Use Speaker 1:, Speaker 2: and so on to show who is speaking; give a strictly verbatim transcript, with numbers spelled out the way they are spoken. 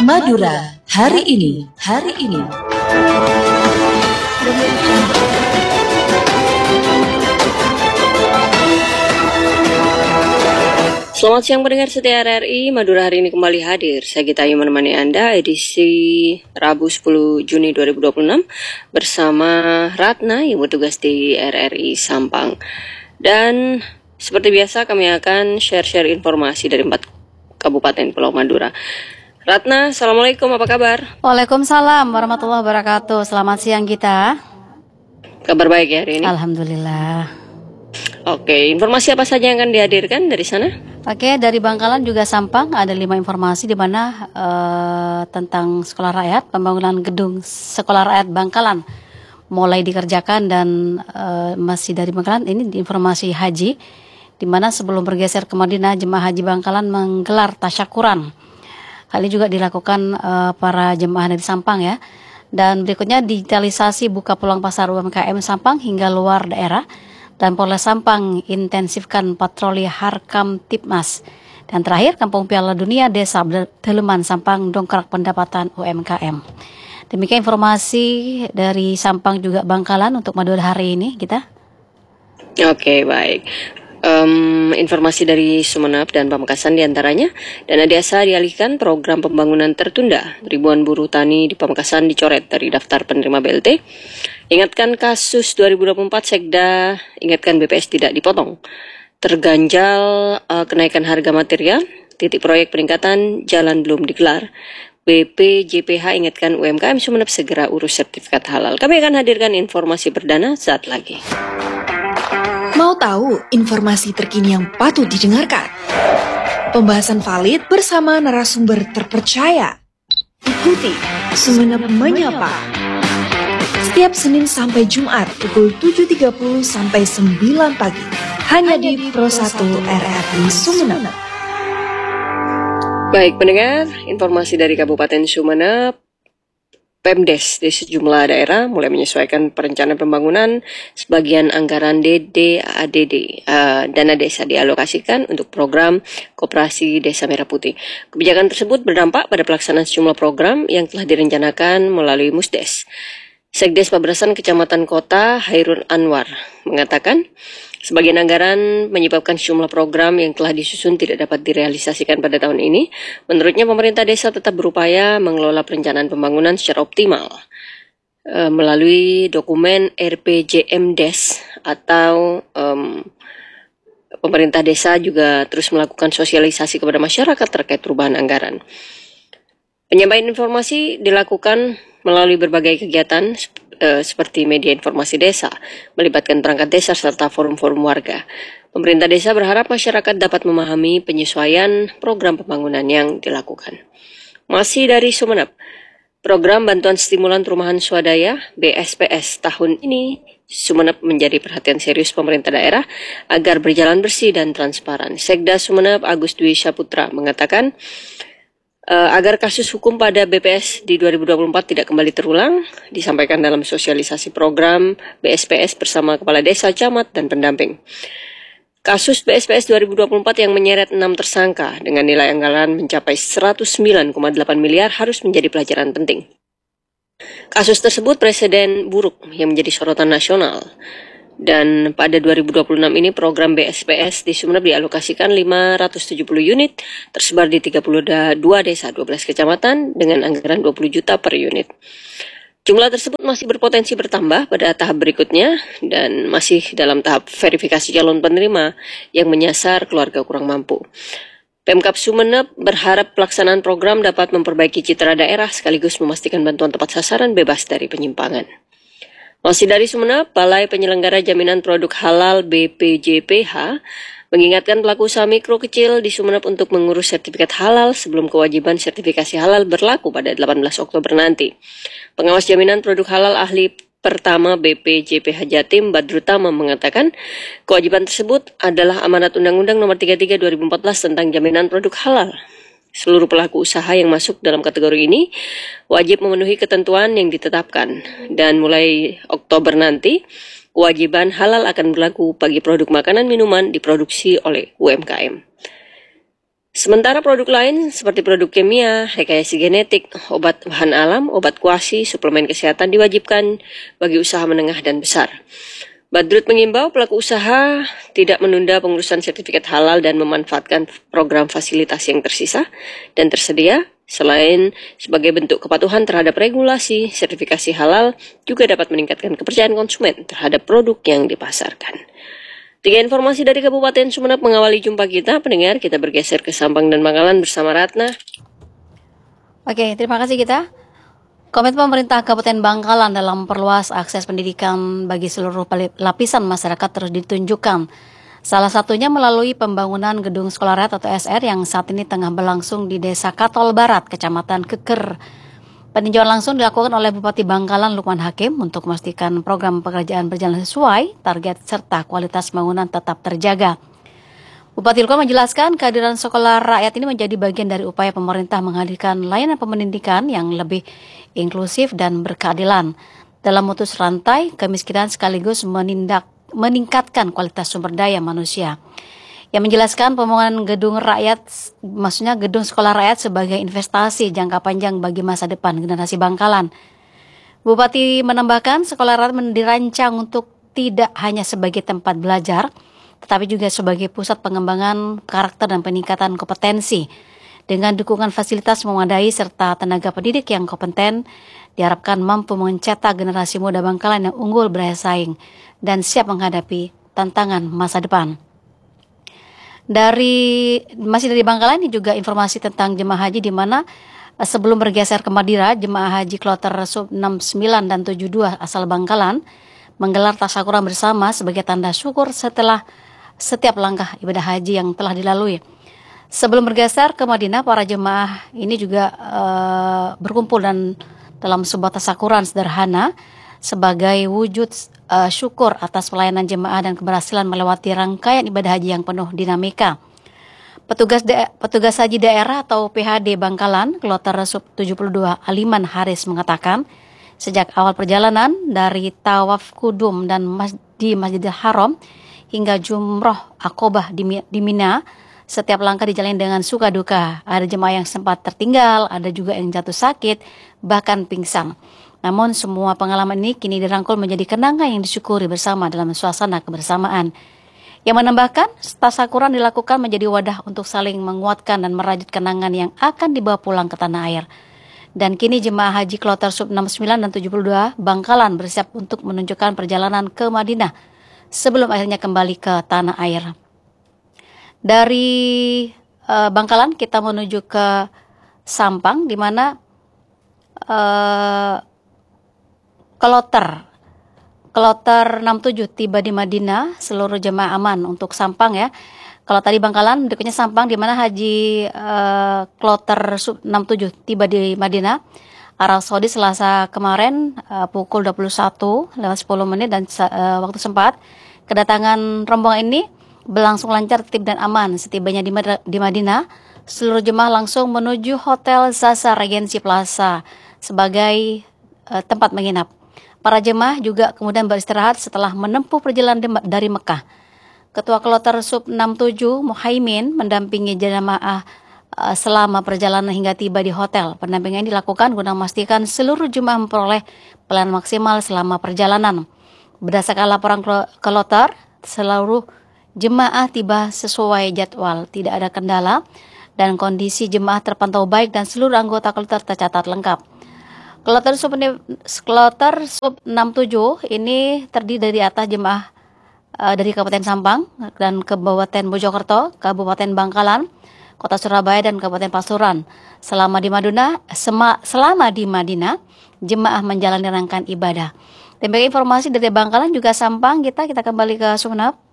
Speaker 1: Madura hari ini, hari ini.
Speaker 2: Selamat siang pendengar setia R R I, Madura hari ini kembali hadir. Saya Gita Ayu menemani Anda edisi Rabu sepuluh Juni dua ribu dua puluh enam bersama Ratna yang bertugas di R R I Sampang. Dan seperti biasa kami akan share-share informasi dari empat Kabupaten Pulau Madura. Ratna, Assalamualaikum, apa kabar?
Speaker 3: Waalaikumsalam warahmatullahi wabarakatuh. Selamat siang Gita.
Speaker 2: Kabar baik ya hari ini?
Speaker 3: Alhamdulillah.
Speaker 2: Oke, informasi apa saja yang akan dihadirkan dari sana?
Speaker 3: Oke, dari Bangkalan juga Sampang ada lima informasi di mana uh, tentang sekolah rakyat, pembangunan gedung sekolah rakyat Bangkalan mulai dikerjakan dan uh, masih dari Bangkalan ini informasi haji, di mana sebelum bergeser ke Madinah jemaah haji Bangkalan menggelar tasyakuran. Hal ini juga dilakukan uh, para jemaah dari Sampang ya. Dan berikutnya digitalisasi buka peluang pasar U M K M Sampang hingga luar daerah. Dan Polres Sampang intensifkan patroli Harkam Tipmas. Dan terakhir, Kampung Piala Dunia Desa Deleman Sampang dongkrak pendapatan U M K M. Demikian informasi dari Sampang juga Bangkalan untuk Madura hari ini, kita.
Speaker 2: Oke, baik. Um, informasi dari Sumeneb dan Pamekasan diantaranya, dana desa dialihkan, program pembangunan tertunda, ribuan buruh tani di Pamekasan dicoret dari daftar penerima B L T. Ingatkan kasus dua ribu dua puluh empat Sekda, ingatkan B P S tidak dipotong. Terganjal uh, kenaikan harga material, titik proyek peningkatan jalan belum digelar. B P J P H ingatkan U M K M Sumeneb segera urus sertifikat halal. Kami akan hadirkan informasi perdana saat lagi.
Speaker 1: Mau tahu informasi terkini yang patut didengarkan? Pembahasan valid bersama narasumber terpercaya. Ikuti Sumeneb Menyapa. Setiap Senin sampai Jumat pukul tujuh tiga puluh sampai sembilan pagi. Hanya di Pro satu R R I Sumeneb.
Speaker 2: Baik pendengar, informasi dari Kabupaten Sumeneb. Pemdes di sejumlah daerah mulai menyesuaikan perencanaan pembangunan. Sebagian anggaran D D A D D, uh, dana desa dialokasikan untuk program Koperasi Desa Merah Putih. Kebijakan tersebut berdampak pada pelaksanaan sejumlah program yang telah direncanakan melalui Musdes. Sekdes Paberasan Kecamatan Kota Hairun Anwar mengatakan, sebagian anggaran menyebabkan sejumlah program yang telah disusun tidak dapat direalisasikan pada tahun ini. Menurutnya pemerintah desa tetap berupaya mengelola perencanaan pembangunan secara optimal e, melalui dokumen R P J M D E S atau um, pemerintah desa juga terus melakukan sosialisasi kepada masyarakat terkait perubahan anggaran. Penyampaian informasi dilakukan melalui berbagai kegiatan e, seperti media informasi desa, melibatkan perangkat desa serta forum-forum warga. Pemerintah desa berharap masyarakat dapat memahami penyesuaian program pembangunan yang dilakukan. Masih dari Sumeneb, program bantuan stimulan perumahan swadaya B S P S tahun ini Sumeneb menjadi perhatian serius pemerintah daerah agar berjalan bersih dan transparan. Sekda Sumeneb Agus Dwi Saputra mengatakan, Uh, agar kasus hukum pada B P S di dua ribu dua puluh empat tidak kembali terulang, disampaikan dalam sosialisasi program B S P S bersama Kepala Desa, Camat, dan pendamping. Kasus B S P S dua ribu dua puluh empat yang menyeret enam tersangka dengan nilai anggaran mencapai seratus sembilan koma delapan miliar harus menjadi pelajaran penting. Kasus tersebut presiden buruk yang menjadi sorotan nasional. Dan pada dua ribu dua puluh enam ini program B S P S di Sumeneb dialokasikan lima ratus tujuh puluh unit tersebar di tiga puluh dua desa, dua belas kecamatan dengan anggaran dua puluh juta per unit. Jumlah tersebut masih berpotensi bertambah pada tahap berikutnya dan masih dalam tahap verifikasi calon penerima yang menyasar keluarga kurang mampu. Pemkab Sumeneb berharap pelaksanaan program dapat memperbaiki citra daerah sekaligus memastikan bantuan tepat sasaran bebas dari penyimpangan. Masih dari Sumeneb, Balai Penyelenggara Jaminan Produk Halal B P J P H mengingatkan pelaku usaha mikro kecil di Sumeneb untuk mengurus sertifikat halal sebelum kewajiban sertifikasi halal berlaku pada delapan belas Oktober nanti. Pengawas Jaminan Produk Halal Ahli Pertama B P J P H Jatim Badrutama mengatakan, kewajiban tersebut adalah amanat Undang-Undang Nomor tiga puluh tiga dua ribu empat belas tentang Jaminan Produk Halal. Seluruh pelaku usaha yang masuk dalam kategori ini wajib memenuhi ketentuan yang ditetapkan. Dan mulai Oktober nanti, kewajiban halal akan berlaku bagi produk makanan minuman diproduksi oleh U M K M. Sementara produk lain seperti produk kimia, rekayasa genetik, obat bahan alam, obat kuasi, suplemen kesehatan diwajibkan bagi usaha menengah dan besar. Badrut mengimbau pelaku usaha tidak menunda pengurusan sertifikat halal dan memanfaatkan program fasilitasi yang tersisa dan tersedia. Selain sebagai bentuk kepatuhan terhadap regulasi, sertifikasi halal juga dapat meningkatkan kepercayaan konsumen terhadap produk yang dipasarkan. Tiga informasi dari Kabupaten Sumeneb mengawali jumpa kita. Pendengar, kita bergeser ke Sampang dan Bangkalan bersama Ratna.
Speaker 3: Oke, terima kasih kita. Komitmen pemerintah Kabupaten Bangkalan dalam memperluas akses pendidikan bagi seluruh lapisan masyarakat terus ditunjukkan. Salah satunya melalui pembangunan gedung sekolah rakyat atau S R yang saat ini tengah berlangsung di Desa Katol Barat, Kecamatan Keker. Peninjauan langsung dilakukan oleh Bupati Bangkalan Lukman Hakim untuk memastikan program pekerjaan berjalan sesuai target serta kualitas bangunan tetap terjaga. Bupati Lukman menjelaskan kehadiran sekolah rakyat ini menjadi bagian dari upaya pemerintah menghadirkan layanan pendidikan yang lebih inklusif dan berkeadilan dalam memutus rantai kemiskinan sekaligus menindak, meningkatkan kualitas sumber daya manusia. Yang menjelaskan pembangunan gedung rakyat, maksudnya gedung sekolah rakyat sebagai investasi jangka panjang bagi masa depan generasi Bangkalan. Bupati menambahkan sekolah rakyat dirancang untuk tidak hanya sebagai tempat belajar, tetapi juga sebagai pusat pengembangan karakter dan peningkatan kompetensi. Dengan dukungan fasilitas memadai serta tenaga pendidik yang kompeten, diharapkan mampu mencetak generasi muda Bangkalan yang unggul bersaing dan siap menghadapi tantangan masa depan. Dari masih dari Bangkalan ini juga informasi tentang jemaah haji di mana sebelum bergeser ke Madura, jemaah haji kloter sub enam puluh sembilan dan tujuh puluh dua asal Bangkalan menggelar tasyakuran bersama sebagai tanda syukur setelah setiap langkah ibadah haji yang telah dilalui. Sebelum bergeser ke Madinah, para jemaah ini juga uh, berkumpul dan dalam sebuah tasyakuran sederhana sebagai wujud uh, syukur atas pelayanan jemaah dan keberhasilan melewati rangkaian ibadah haji yang penuh dinamika. Petugas da- petugas haji daerah atau P H D Bangkalan, Kloter Sub tujuh puluh dua Aliman Haris mengatakan, sejak awal perjalanan dari tawaf kudum dan mas- di Masjidil Haram hingga jumroh akobah di, di Mina, setiap langkah dijalani dengan suka duka. Ada jemaah yang sempat tertinggal, ada juga yang jatuh sakit, bahkan pingsan. Namun semua pengalaman ini kini dirangkul menjadi kenangan yang disyukuri bersama dalam suasana kebersamaan. Yang menambahkan, tasyakuran dilakukan menjadi wadah untuk saling menguatkan dan merajut kenangan yang akan dibawa pulang ke tanah air. Dan kini jemaah haji kloter sub enam puluh sembilan dan tujuh puluh dua Bangkalan bersiap untuk menunjukkan perjalanan ke Madinah sebelum akhirnya kembali ke tanah air. Dari uh, Bangkalan kita menuju ke Sampang di mana uh, Kloter Kloter enam puluh tujuh tiba di Madinah, seluruh jemaah aman untuk Sampang ya. Kalau tadi Bangkalan, berikutnya Sampang di mana haji uh, Kloter enam puluh tujuh tiba di Madinah, Arab Saudi Selasa kemarin uh, pukul dua puluh satu lewat sepuluh menit dan uh, waktu sempat. Kedatangan rombongan ini berlangsung lancar, tertib dan aman. Setibanya di, Mad- di Madinah, seluruh jemaah langsung menuju Hotel Zaza Regency Plaza sebagai uh, tempat menginap. Para jemaah juga kemudian beristirahat setelah menempuh perjalanan dari Mekah. Ketua Kloter Sub enam puluh tujuh Muhaimin mendampingi jemaah uh, selama perjalanan hingga tiba di hotel. Pendampingan ini dilakukan guna memastikan seluruh jemaah memperoleh pelayanan maksimal selama perjalanan. Berdasarkan laporan Kloter, seluruh jemaah tiba sesuai jadwal, tidak ada kendala dan kondisi jemaah terpantau baik dan seluruh anggota Kloter tercatat lengkap. Kloter Sub, Kloter Sub enam puluh tujuh ini terdiri dari atas jemaah uh, dari Kabupaten Sampang dan Kabupaten Mojokerto, Kabupaten Bangkalan, Kota Surabaya dan Kabupaten Pasuruan. Selama di Madinah, sema, selama di Madinah, jemaah menjalani rangkaian ibadah. Demikian informasi dari Bangkalan juga Sampang kita kita kembali ke Sumeneb.